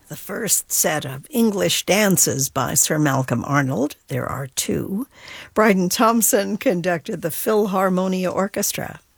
the first set of English dances by Sir Malcolm Arnold. There are two. Bryden Thompson conducted the Philharmonia Orchestra.